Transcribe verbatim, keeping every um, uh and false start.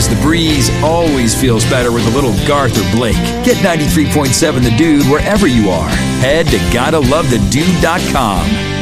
because the breeze always feels better with a little Garth or Blake. Get ninety-three point seven The Dude wherever you are. Head to gotta love the dude dot com.